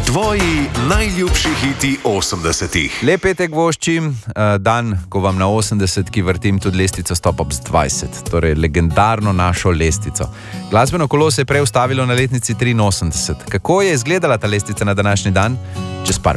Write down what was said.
Tvoji najljubši hiti 80-ih. Lep petek voščim, dan, ko vam na 80-ki vrtim tudi lestvico Stop Up 20, torej legendarno našo lestvico. Glasbeno kolo se je prej ustavilo na letnici 83. Kako je izgledala ta lestvica na današnji dan? Čez par